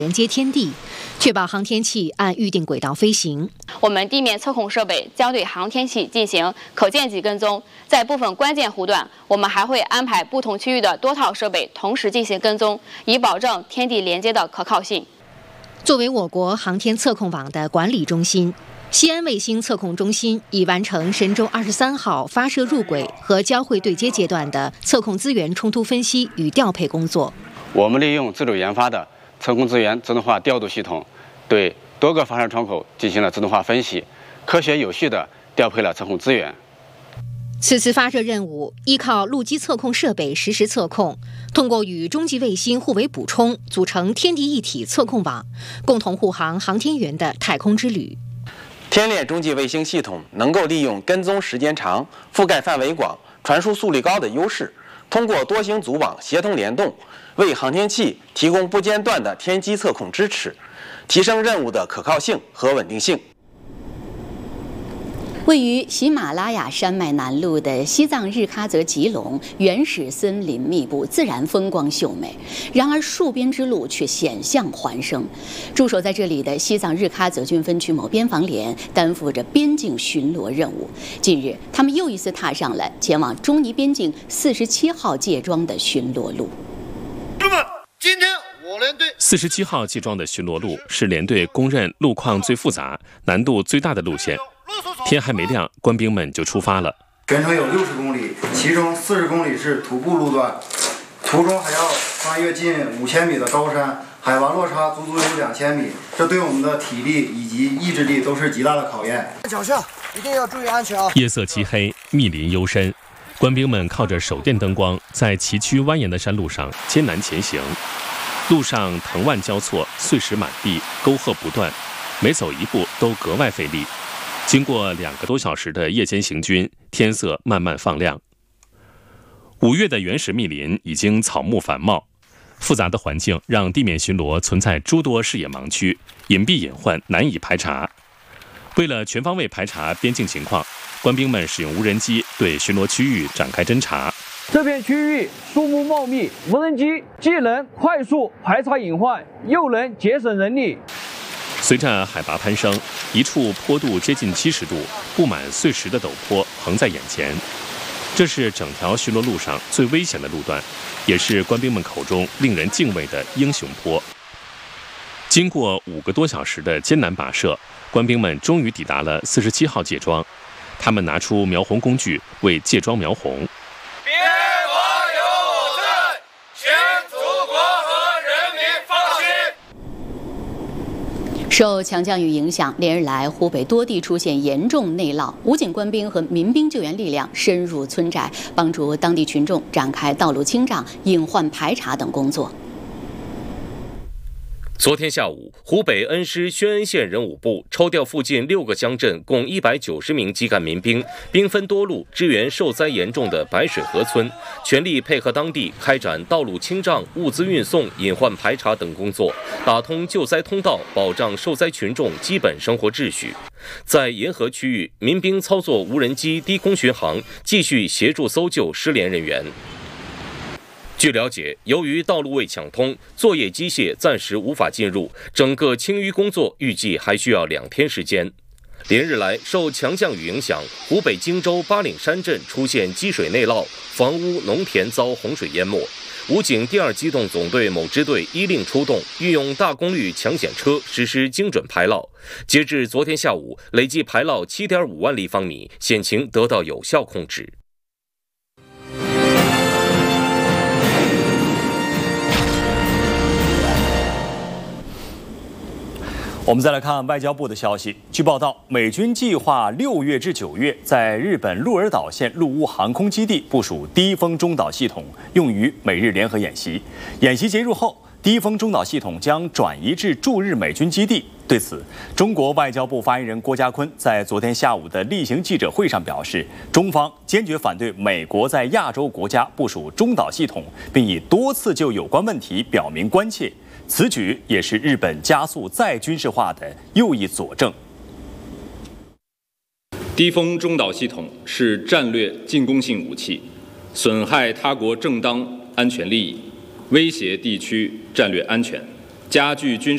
连接天地，确保航天器按预定轨道飞行。 我们地面测控设备将对航天器进行可见级跟踪，在部分关键弧段，我们还会安排不同区域的多套设备同时进行跟踪，以保证天地连接的可靠性。 作为我国航天测控网的管理中心，西安卫星测控中心已完成神舟23号发射入轨和交会对接阶段的测控资源冲突分析与调配工作。 我们利用自主研发的测控资源自动化调度系统，对多个发射窗口进行了自动化分析，科学有序地调配了测控资源。 此次发射任务依靠陆基测控设备实时测控，通过与中继卫星互为补充，组成天地一体测控网，共同护航航天员的太空之旅。 天链中继卫星系统能够利用跟踪时间长、覆盖范围广、传输速率高的优势，通过多星组网协同联动，为航天器提供不间断的天基测控支持，提升任务的可靠性和稳定性。 位于喜马拉雅山脉南麓的西藏日喀则吉隆，原始森林密布，自然风光秀美。然而，戍边之路却险象环生。驻守在这里的西藏日喀则军分区某边防连担负着边境巡逻任务。近日，他们又一次踏上了前往中尼边境47号界桩的巡逻路。 今天我连队 47号界桩的巡逻路是连队公认路况最复杂、难度最大的路线。天还没亮，官兵们就出发了。 全程有60公里，其中40公里是徒步路段，途中还要穿越近5000米的高山，海拔落差足足有2000米，这对我们的体力以及意志力都是极大的考验。脚下一定要注意安全啊！ 夜色漆黑，密林幽深，官兵们靠着手电灯光，在崎岖蜿蜒的山路上艰难前行。路上藤蔓交错，碎石满地，沟壑不断，每走一步都格外费力。经过2个多小时的夜间行军，天色慢慢放亮。5月的原始密林已经草木繁茂，复杂的环境让地面巡逻存在诸多视野盲区，隐蔽隐患难以排查。为了全方位排查边境情况，官兵们使用无人机对巡逻区域展开侦查。 这片区域树木茂密，无人机既能快速排查隐患，又能节省人力。 随着海拔攀升，一处坡度接近70度、布满碎石的陡坡横在眼前。这是整条巡逻路上最危险的路段，也是官兵们口中令人敬畏的英雄坡。经过5个多小时的艰难跋涉，官兵们终于抵达了47号界桩。他们拿出描红工具为界桩描红。 别国有我在，全祖国和人民放心。 受强降雨影响，连日来湖北多地出现严重内涝，武警官兵和民兵救援力量深入村寨，帮助当地群众展开道路清障、隐患排查等工作。 昨天下午，湖北恩施宣恩县人武部抽调附近6个乡镇共190名基干民兵，兵分多路支援受灾严重的白水河村，全力配合当地开展道路清障、物资运送、隐患排查等工作，打通救灾通道，保障受灾群众基本生活秩序。在沿河区域，民兵操作无人机低空巡航，继续协助搜救失联人员。据了解，由于道路未抢通，作业机械暂时无法进入，整个清淤工作预计还需要2天时间。连日来，受强降雨影响，湖北荆州巴岭山镇出现积水内涝，房屋、农田遭洪水淹没。武警第2机动总队某支队依令出动，运用大功率抢险车实施精准排涝。截至昨天下午，累计排涝7.5万立方米，险情得到有效控制。 我们再来看外交部的消息。据报道，美军计划6月至9月在日本鹿儿岛县陆乌航空基地部署低风中导系统，用于美日联合演习。演习结束后，低风中导系统将转移至驻日美军基地。对此，中国外交部发言人郭家坤在昨天下午的例行记者会上表示，中方坚决反对美国在亚洲国家部署中导系统，并已多次就有关问题表明关切。此举也是日本加速再军事化的又一佐证。 低风中导系统是战略进攻性武器，损害他国正当安全利益，威胁地区战略安全，加剧军事